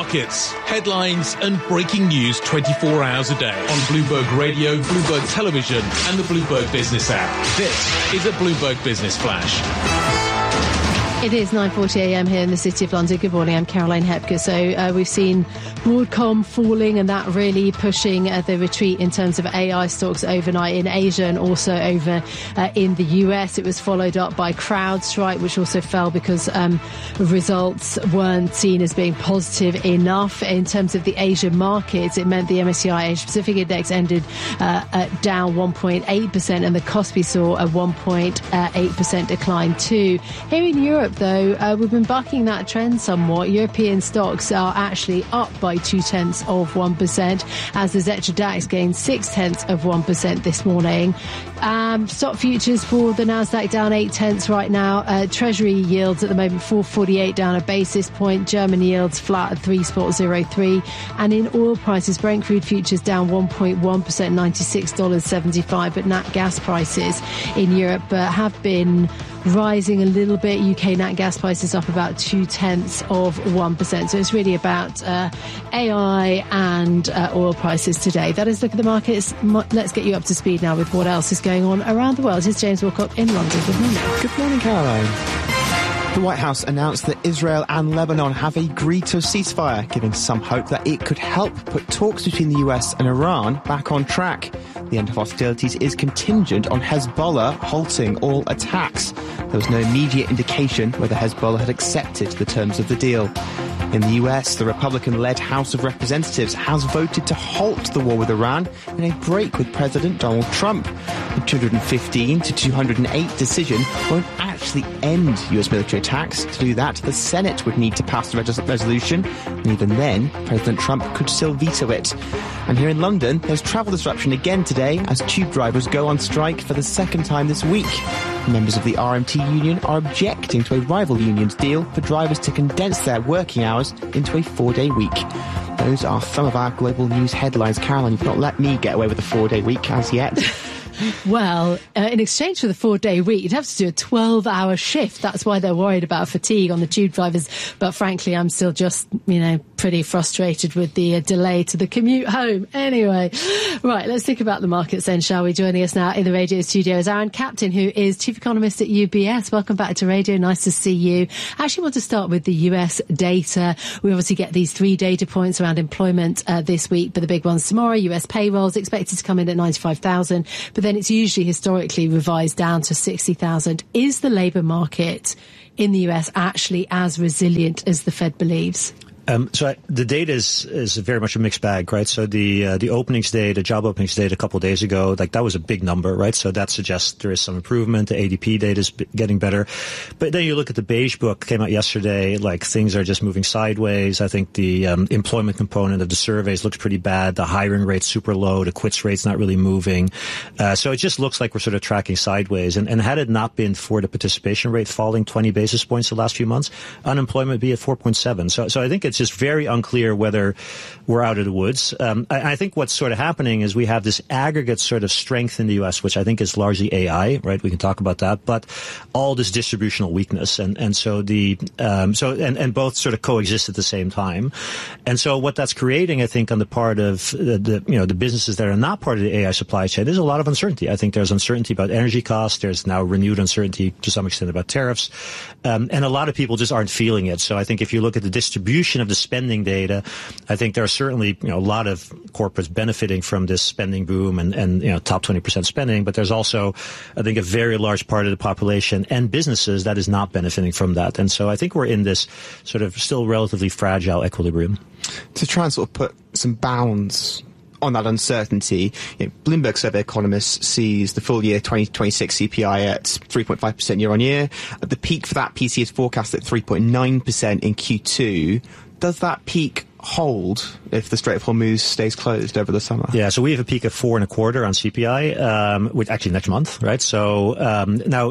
markets, headlines and breaking news 24 hours a day on Bloomberg Radio, Bloomberg Television and the Bloomberg Business app. This is a Bloomberg Business Flash. It is 9:40am here in the City of London. Good morning, I'm Caroline Hepker. So we've seen Broadcom falling and that really pushing the retreat in terms of AI stocks overnight in Asia and also over in the US. It was followed up by CrowdStrike, which also fell because results weren't seen as being positive enough. In terms of the Asian markets, it meant the MSCI Asia Pacific Index ended down 1.8% and the Kospi saw a 1.8% decline too. Here in Europe, though, we've been bucking that trend somewhat. European stocks are actually up by 0.2% as the Xetra DAX gained 0.6% this morning. Stock futures for the Nasdaq down 0.8 right now. Treasury yields at the moment 4.48 down a basis point. German yields flat at 3.03. And in oil prices, Brent crude futures down 1.1%, $96.75. But nat gas prices in Europe have been rising a little bit. UK nat gas prices up about 0.2%. So it's really about AI and oil prices today. That is Look at the Markets. Let's get you up to speed now with what else is going on around the world. Here's James Wilcock in London. Good morning. Good morning, Caroline. The White House announced that Israel and Lebanon have agreed to a ceasefire, giving some hope that it could help put talks between the US and Iran back on track. The end of hostilities is contingent on Hezbollah halting all attacks. There was no immediate indication whether Hezbollah had accepted the terms of the deal. In the US, the Republican-led House of Representatives has voted to halt the war with Iran in a break with President Donald Trump. The 215 to 208 decision won't actually end US military attacks. To do that, the Senate would need to pass the resolution, and even then, President Trump could still veto it. And here in London, there's travel disruption again today as tube drivers go on strike for the second time this week. Members of the RMT union are objecting to a rival union's deal for drivers to condense their working hours into a 4-day week. Those are some of our global news headlines. Caroline, you've not let me get away with a 4-day week as yet. Well, in exchange for the 4-day week, you'd have to do a 12-hour shift. That's why they're worried about fatigue on the tube drivers. But frankly, I'm still just, pretty frustrated with the delay to the commute home. Anyway, right, let's think about the markets then, shall we? Joining us now in the radio studio is Aaron Captain, who is Chief Economist at UBS. Welcome back to radio. Nice to see you. I actually want to start with the US data. We obviously get these 3 data points around employment this week, but the big ones tomorrow. US payrolls expected to come in at 95,000, but then it's usually historically revised down to 60,000. Is the labour market in the US actually as resilient as the Fed believes? So the data is very much a mixed bag, right? So the openings data, job openings data a couple of days ago, that was a big number, right? So that suggests there is some improvement. The ADP data is getting better. But then you look at the Beige Book, came out yesterday, things are just moving sideways. I think the employment component of the surveys looks pretty bad. The hiring rate's super low. The quits rate's not really moving. So it just looks like we're sort of tracking sideways. And had it not been for the participation rate falling 20 basis points the last few months, unemployment would be at 4.7. So I think it's just very unclear whether we're out of the woods. I think what's sort of happening is we have this aggregate sort of strength in the U.S., which I think is largely AI, right? We can talk about that, but all this distributional weakness, and so both sort of coexist at the same time. And so what that's creating, I think, on the part of the businesses that are not part of the AI supply chain, there's a lot of uncertainty. I think there's uncertainty about energy costs. There's now renewed uncertainty to some extent about tariffs, and a lot of people just aren't feeling it. So I think if you look at the distribution of the spending data, I think there are certainly a lot of corporates benefiting from this spending boom and top 20% spending, but there's also, I think, a very large part of the population and businesses that is not benefiting from that. And so I think we're in this sort of still relatively fragile equilibrium. To try and sort of put some bounds on that uncertainty, Bloomberg survey economists sees the full year 2026 CPI at 3.5% year on year. At the peak for that, PC is forecast at 3.9% in Q2. Does that peak hold if the Strait of Hormuz stays closed over the summer? Yeah, so we have a peak of 4.25 on CPI, which actually next month, right? So now,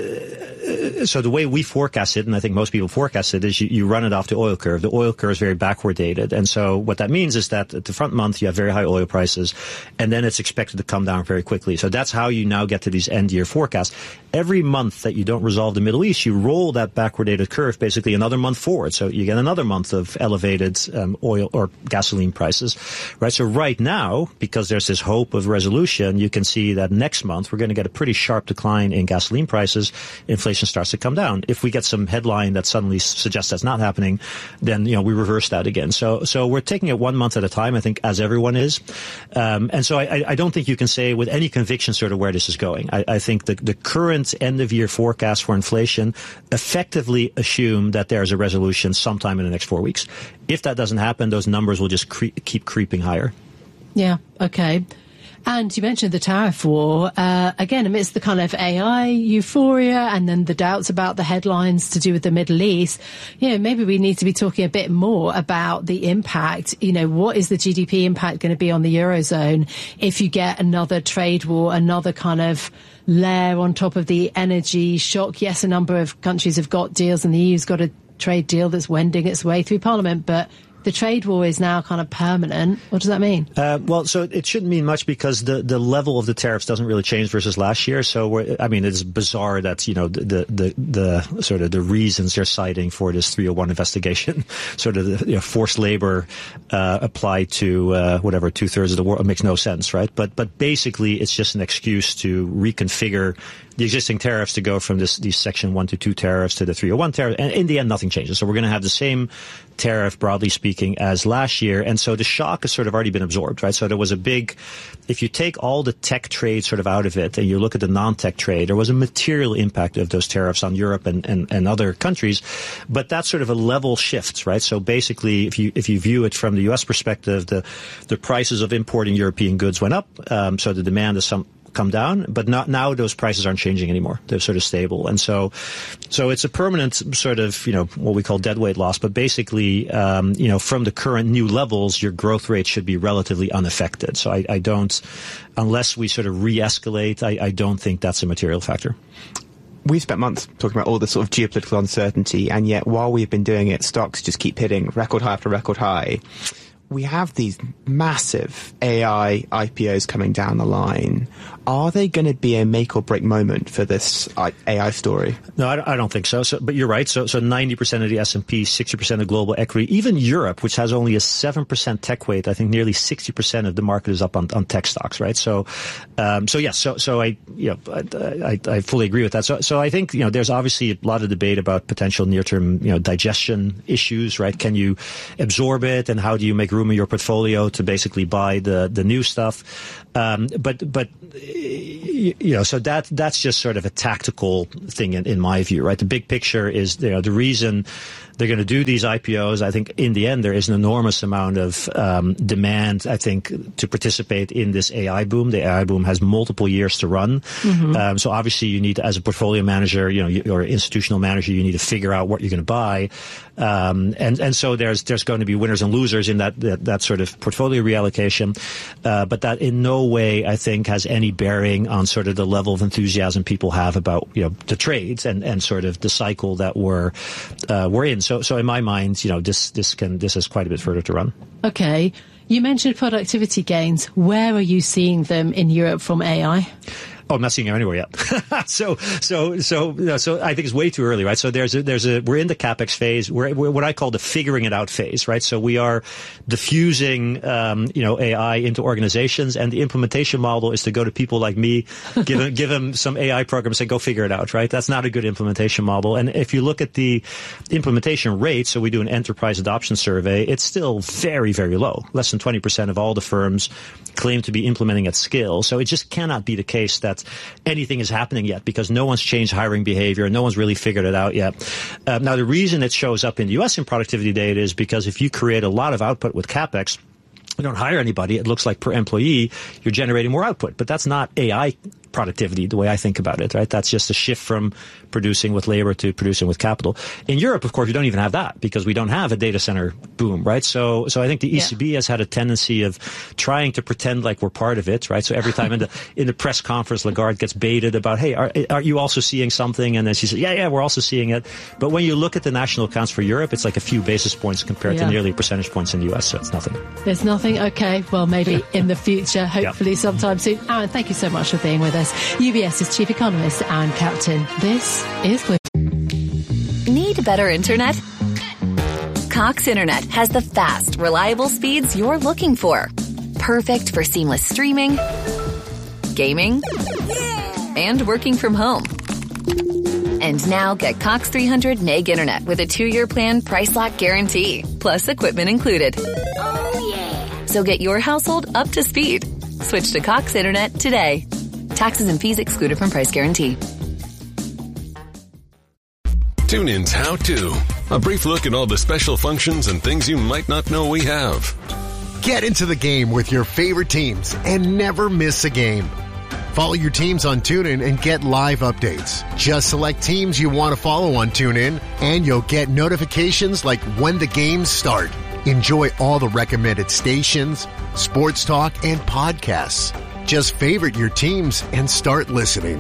so the way we forecast it, and I think most people forecast it, is you run it off the oil curve. The oil curve is very backward dated, and so what that means is that at the front month you have very high oil prices, and then it's expected to come down very quickly. So that's how you now get to these end year forecasts. Every month that you don't resolve the Middle East, you roll that backward dated curve basically another month forward. So you get another month of elevated oil or gasoline prices, right? So right now, because there's this hope of resolution, you can see that next month we're going to get a pretty sharp decline in gasoline prices. Inflation starts to come down. If we get some headline that suddenly suggests that's not happening, then we reverse that again. So we're taking it 1 month at a time, I think, as everyone is. And so I don't think you can say with any conviction sort of where this is going. I think the current end of year forecast for inflation effectively assume that there's a resolution sometime in the next 4 weeks. If that doesn't happen, those numbers will just keep creeping higher. Yeah. Okay. And you mentioned the tariff war, again, amidst the kind of AI euphoria and then the doubts about the headlines to do with the Middle East. Maybe we need to be talking a bit more about the impact. What is the GDP impact going to be on the Eurozone if you get another trade war, another kind of layer on top of the energy shock? Yes, a number of countries have got deals and the EU's got a trade deal that's wending its way through Parliament, but the trade war is now kind of permanent. What does that mean? So it shouldn't mean much because the level of the tariffs doesn't really change versus last year. So it's bizarre that the sort of the reasons they're citing for this 301 investigation, sort of the forced labor applied to whatever 2/3 of the world, it makes no sense, right? But basically it's just an excuse to reconfigure the existing tariffs to go from these Section 122 tariffs to the 301 tariff. And in the end, nothing changes. So we're going to have the same tariff, broadly speaking, as last year. And so the shock has sort of already been absorbed, right? So there was if you take all the tech trade sort of out of it and you look at the non-tech trade, there was a material impact of those tariffs on Europe and other countries. But that's sort of a level shift, right? So basically, if you view it from the U.S. perspective, the prices of importing European goods went up. So the demand is come down, but now those prices aren't changing anymore. They're sort of stable. And so it's a permanent sort of, what we call deadweight loss. But basically, from the current new levels, your growth rate should be relatively unaffected. So I don't, unless we sort of re-escalate, I don't think that's a material factor. We've spent months talking about all this sort of geopolitical uncertainty, and yet while we've been doing it, stocks just keep hitting record high after record high. We have these massive AI IPOs coming down the line. Are they going to be a make or break moment for this AI story? No, I don't think so. But you're right. So 90% of the S&P, 60% of global equity, even Europe, which has only a 7% tech weight, I think nearly 60% of the market is up on tech stocks, right? So yes. So I fully agree with that. So I think, there's obviously a lot of debate about potential near-term, digestion issues, right? Can you absorb it, and how do you make room in your portfolio to basically buy the new stuff? So that's just sort of a tactical thing in my view, right? The big picture is, the reason they're going to do these IPOs. I think in the end, there is an enormous amount of demand, I think, to participate in this AI boom. The AI boom has multiple years to run. Mm-hmm. So obviously you need to, as a portfolio manager, or institutional manager, you need to figure out what you're going to buy. And so there's going to be winners and losers in that sort of portfolio reallocation. But that in no way, I think, has any bearing on sort of the level of enthusiasm people have about, the trades and sort of the cycle that we're in. So in my mind, this has quite a bit further to run. Okay. You mentioned productivity gains. Where are you seeing them in Europe from AI? Oh, I'm not seeing it anywhere yet. So I think it's way too early, right? So we're in the CapEx phase. We're what I call the figuring it out phase, right? So we are diffusing, AI into organizations, and the implementation model is to go to people like me, give them some AI program and say, go figure it out, right? That's not a good implementation model. And if you look at the implementation rate, so we do an enterprise adoption survey, it's still very, very low. Less than 20% of all the firms claim to be implementing at scale. So it just cannot be the case that anything is happening yet, because no one's changed hiring behavior. No one's really figured it out yet. Now, the reason it shows up in the U.S. in productivity data is because if you create a lot of output with CapEx, you don't hire anybody, it looks like per employee, you're generating more output. But that's not AI productivity, the way I think about it, right? That's just a shift from producing with labor to producing with capital. In Europe, of course, you don't even have that because we don't have a data center boom, right? So I think the ECB has had a tendency of trying to pretend like we're part of it, right? So every time in the press conference, Lagarde gets baited about, hey, are you also seeing something? And then she says, yeah, we're also seeing it. But when you look at the national accounts for Europe, it's like a few basis points compared to nearly percentage points in the US. So it's nothing. There's nothing. Okay. Well, maybe in the future, hopefully sometime soon. Aaron, thank you so much for being with us. UBS's chief economist and captain. This is Bloomberg. Need better internet? Cox Internet has the fast, reliable speeds you're looking for. Perfect for seamless streaming, gaming, and working from home. And now get Cox 300 meg internet with a 2-year plan price lock guarantee, plus equipment included. Oh, yeah. So get your household up to speed. Switch to Cox Internet today. Taxes and fees excluded from price guarantee. TuneIn's How To. A brief look at all the special functions and things you might not know we have. Get into the game with your favorite teams and never miss a game. Follow your teams on TuneIn and get live updates. Just select teams you want to follow on TuneIn, and you'll get notifications like when the games start. Enjoy all the recommended stations, sports talk, and podcasts. Just favorite your teams and start listening.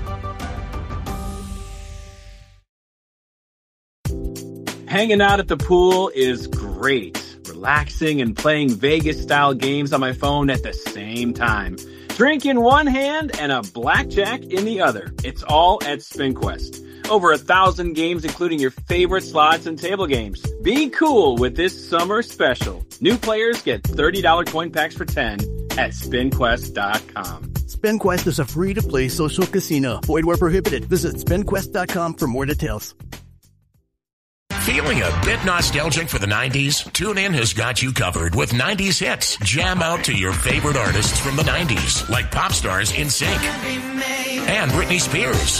Hanging out at the pool is great. Relaxing and playing Vegas-style games on my phone at the same time. Drink in one hand and a blackjack in the other. It's all at SpinQuest. Over 1,000 games, including your favorite slots and table games. Be cool with this summer special. New players get $30 coin packs for 10 at SpinQuest.com. SpinQuest is a free-to-play social casino. Void where prohibited. Visit SpinQuest.com for more details. Feeling a bit nostalgic for the 90s? TuneIn has got you covered with 90s hits. Jam out to your favorite artists from the 90s, like pop stars NSYNC and Britney Spears.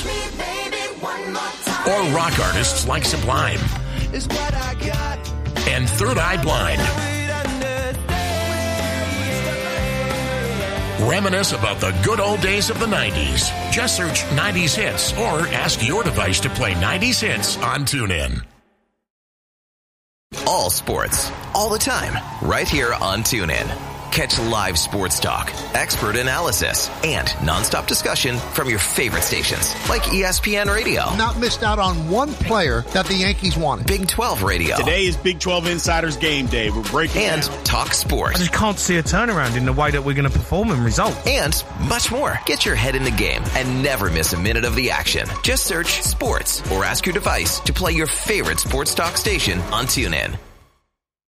Or rock artists like Sublime and Third Eye Blind. Reminisce about the good old days of the 90s. Just search 90s hits or ask your device to play 90s hits on TuneIn. All sports, all the time, right here on TuneIn. Catch live sports talk, expert analysis, and nonstop discussion from your favorite stations, like ESPN Radio. Not missed out on one player that the Yankees wanted. Big 12 Radio. Today is Big 12 Insiders Game Day. We're breaking and down. Talk sports. I just can't see a turnaround in the way that we're going to perform and result. And much more. Get your head in the game and never miss a minute of the action. Just search sports or ask your device to play your favorite sports talk station on TuneIn.